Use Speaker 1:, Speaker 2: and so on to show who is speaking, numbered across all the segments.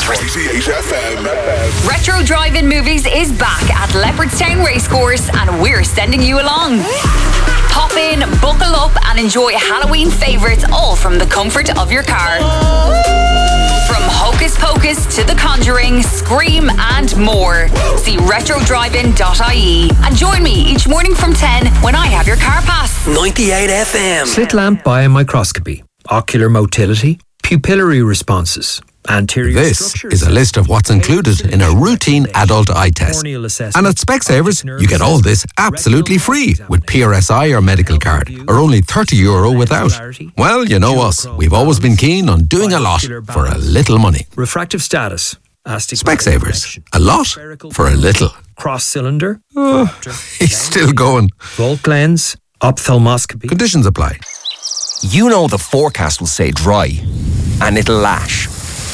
Speaker 1: 28 FM.
Speaker 2: Retro Drive-In Movies is back at Leopardstown Racecourse and we're sending you along. Pop in, buckle up and enjoy Halloween favourites all from the comfort of your car. From Hocus Pocus to The Conjuring, Scream and more. See retrodrivein.ie and join me each morning from 10 when I have your car pass.
Speaker 3: 98 FM.
Speaker 4: Slit lamp biomicroscopy, ocular motility, pupillary responses.
Speaker 5: This is a list of what's included in a routine adult eye test. And at Specsavers, you get all this absolutely free with PRSI or medical card, or only €30 without. Well, you know us. We've always been keen on doing a lot for a little money.
Speaker 4: Refractive status.
Speaker 5: Specsavers. A lot for a little.
Speaker 4: Cross cylinder.
Speaker 5: He's still going.
Speaker 4: Volt lens. Ophthalmoscopy.
Speaker 5: Conditions apply.
Speaker 3: You know the forecast will say dry, and it'll lash.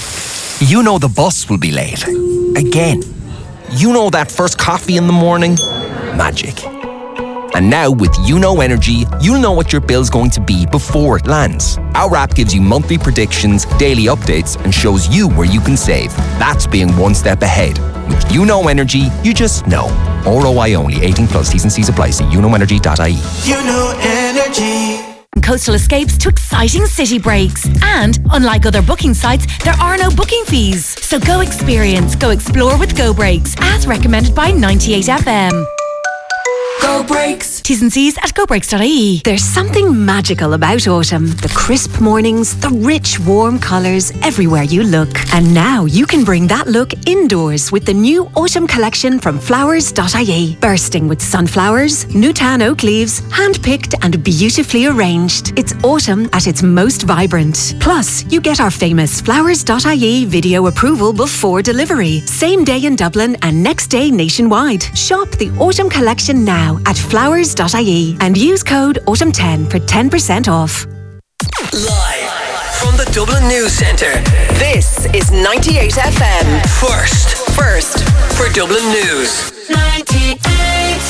Speaker 3: You know the bus will be late. Again. You know that first coffee in the morning? Magic. And now with YouKnow Energy, you'll know what your bill's going to be before it lands. Our app gives you monthly predictions, daily updates, and shows you where you can save. That's being one step ahead. With YouKnow Energy, you just know. ROI only. 18+. T's and C's apply. See youknowenergy.ie.
Speaker 6: YouKnow Energy.
Speaker 7: Coastal escapes to exciting city breaks. And, unlike other booking sites, there are no booking fees. So go experience, go explore with Go Breaks, as recommended by 98 FM.
Speaker 6: Go Breaks.
Speaker 7: T's and C's at gobreaks.ie.
Speaker 8: There's something magical about autumn. The crisp mornings, the rich, warm colours everywhere you look. And now you can bring that look indoors with the new autumn collection from flowers.ie. Bursting with sunflowers, Newtown oak leaves, hand-picked and beautifully arranged. It's autumn at its most vibrant. Plus, you get our famous flowers.ie video approval before delivery. Same day in Dublin and next day nationwide. Shop the autumn collection now at flowers.ie and use code AUTUMN10 for 10% off.
Speaker 3: Live from the Dublin News Centre, this is 98 FM. First for Dublin News.
Speaker 6: 98.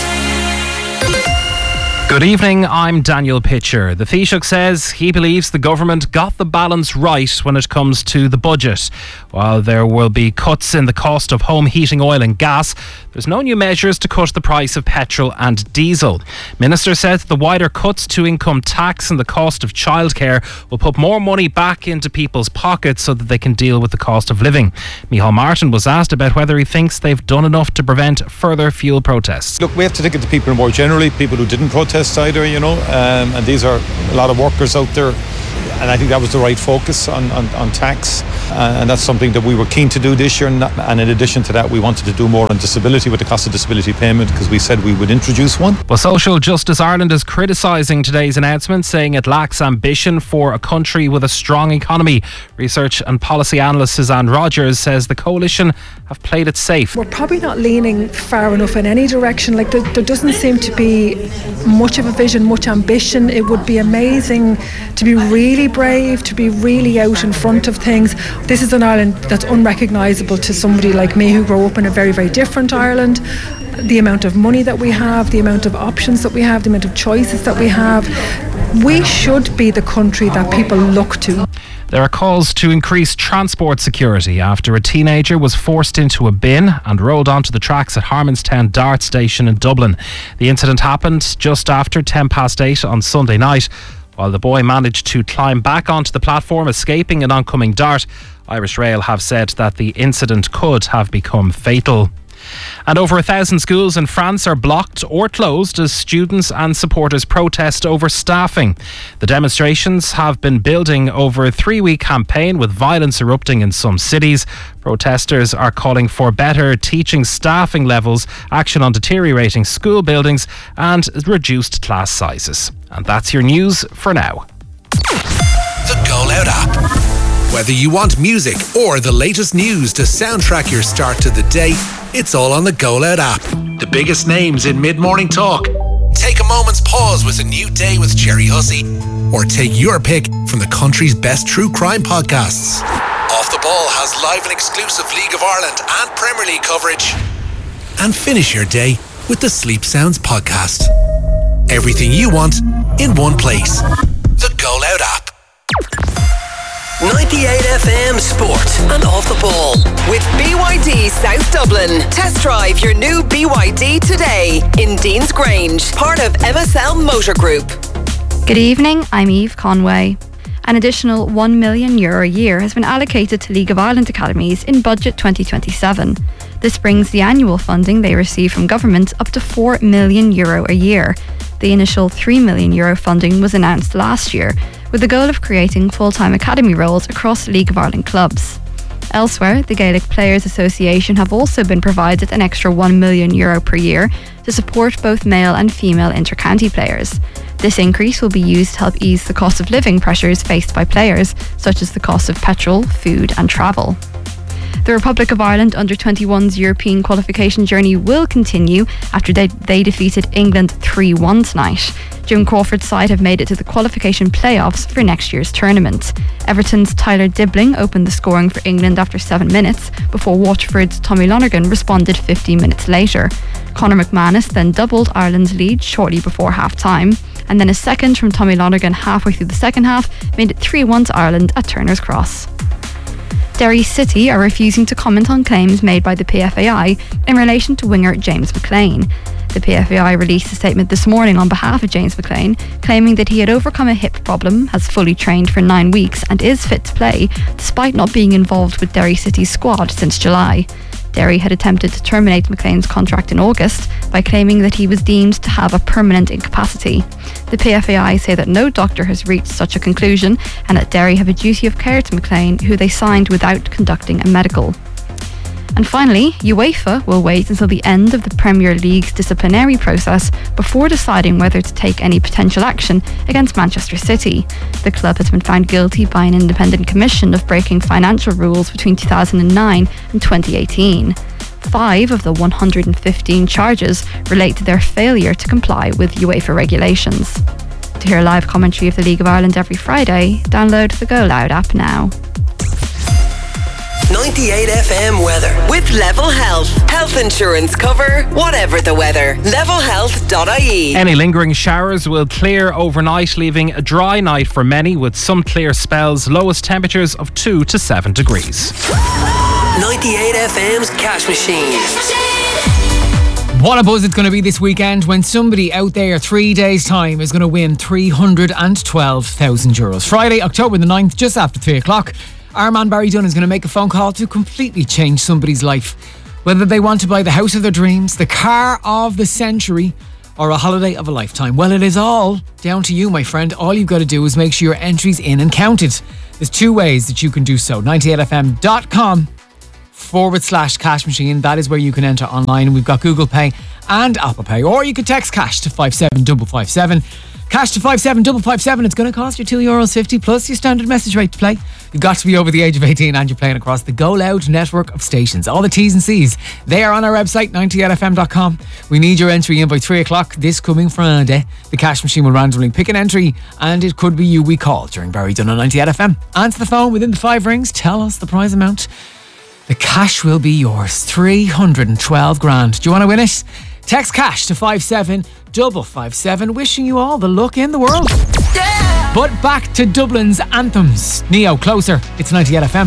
Speaker 9: Good evening, I'm Daniel Pitcher. The Taoiseach says he believes the government got the balance right when it comes to the budget. While there will be cuts in the cost of home heating oil and gas, there's no new measures to cut the price of petrol and diesel. Minister said the wider cuts to income tax and the cost of childcare will put more money back into people's pockets so that they can deal with the cost of living. Micheál Martin was asked about whether he thinks they've done enough to prevent further fuel protests.
Speaker 10: Look, we have to think of the people more generally, people who didn't protest either, and these are a lot of workers out there, and I think that was the right focus on tax, and that's something that we were keen to do this year, and in addition to that we wanted to do more on disability with the cost of disability payment because we said we would introduce one.
Speaker 9: Well, Social Justice Ireland is criticising today's announcement, saying it lacks ambition for a country with a strong economy. Research and policy analyst Suzanne Rogers says the coalition have played it safe.
Speaker 11: We're probably not leaning far enough in any direction. Like there doesn't seem to be much of a vision, much ambition. It would be amazing to be really brave, to be really out in front of things. This is an Ireland that's unrecognisable to somebody like me who grew up in a very, very different Ireland. The amount of money that we have, the amount of options that we have, the amount of choices that we have. We should be the country that people look to.
Speaker 9: There are calls to increase transport security after a teenager was forced into a bin and rolled onto the tracks at Harmonstown Dart Station in Dublin. The incident happened just after 8:10 on Sunday night. While the boy managed to climb back onto the platform, escaping an oncoming dart, Irish Rail have said that the incident could have become fatal. And over 1,000 schools in France are blocked or closed as students and supporters protest over staffing. The demonstrations have been building over a 3-week campaign with violence erupting in some cities. Protesters are calling for better teaching staffing levels, action on deteriorating school buildings and reduced class sizes. And that's your news for now.
Speaker 12: The Go Loud app. Whether you want music or the latest news to soundtrack your start to the day, it's all on the Go Loud app. The biggest names in mid-morning talk. Take a moment's pause with A New Day with Jerry Hussey. Or take your pick from the country's best true crime podcasts. Off the Ball has live and exclusive League of Ireland and Premier League coverage. And finish your day with the Sleep Sounds podcast. Everything you want in one place. The Go Loud app.
Speaker 1: 98 FM Sport and Off the Ball.
Speaker 13: With BYD South Dublin. Test drive your new BYD today in Dean's Grange, part of MSL Motor Group.
Speaker 14: Good evening, I'm Eve Conway. An additional €1 million a year has been allocated to League of Ireland academies in Budget 2027. This brings the annual funding they receive from government up to €4 million a year. The initial €3 million funding was announced last year, with the goal of creating full-time academy roles across League of Ireland clubs. Elsewhere, the Gaelic Players Association have also been provided an extra €1 million per year to support both male and female inter-county players. This increase will be used to help ease the cost of living pressures faced by players, such as the cost of petrol, food and travel. The Republic of Ireland under-21's European qualification journey will continue after they defeated England 3-1 tonight. Jim Crawford's side have made it to the qualification playoffs for next year's tournament. Everton's Tyler Dibling opened the scoring for England after 7 minutes, before Waterford's Tommy Lonergan responded 15 minutes later. Conor McManus then doubled Ireland's lead shortly before half-time, and then a second from Tommy Lonergan halfway through the second half made it 3-1 to Ireland at Turner's Cross. Derry City are refusing to comment on claims made by the PFAI in relation to winger James McLean. The PFAI released a statement this morning on behalf of James McLean, claiming that he had overcome a hip problem, has fully trained for 9 weeks and is fit to play, despite not being involved with Derry City's squad since July. Derry had attempted to terminate McLean's contract in August by claiming that he was deemed to have a permanent incapacity. The PFAI say that no doctor has reached such a conclusion and that Derry have a duty of care to McLean, who they signed without conducting a medical. And finally, UEFA will wait until the end of the Premier League's disciplinary process before deciding whether to take any potential action against Manchester City. The club has been found guilty by an independent commission of breaking financial rules between 2009 and 2018. 5 of the 115 charges relate to their failure to comply with UEFA regulations. To hear a live commentary of the League of Ireland every Friday, download the Go Loud app now.
Speaker 13: 98 FM weather with Level Health. Health insurance cover, whatever the weather. Levelhealth.ie.
Speaker 9: Any lingering showers will clear overnight, leaving a dry night for many with some clear spells. Lowest temperatures of 2 to 7 degrees.
Speaker 1: 98 FM's Cash Machine.
Speaker 15: What a buzz it's going to be this weekend when somebody out there 3 days' time is going to win €312,000. Friday, October the 9th, just after 3 o'clock. Our man Barry Dunn is going to make a phone call to completely change somebody's life. Whether they want to buy the house of their dreams, the car of the century, or a holiday of a lifetime. Well, it is all down to you, my friend. All you've got to do is make sure your entry's in and counted. There's 2 ways that you can do so. 98fm.com/cash machine. That is where you can enter online. We've got Google Pay and Apple Pay. Or you can text cash to 57557. Cash to 57557. It's going to cost you €2.50 plus your standard message rate to play. You've got to be over the age of 18 and you're playing across the Go Loud network of stations. All the T's and C's, they are on our website, 98fm.com. We need your entry in by 3 o'clock this coming Friday. The cash machine will randomly pick an entry and it could be you we call during Barry Dunn on 98FM. Answer the phone within the 5 rings. Tell us the prize amount. The cash will be yours. 312 grand. Do you want to win it? Text cash to 57557. Wishing you all the luck in the world. Yeah! But back to Dublin's anthems. Neo, Closer. It's 98 FM.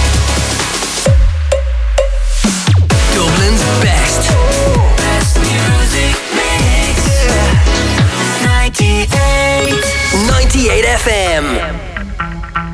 Speaker 1: Dublin's best music mix. 98 FM.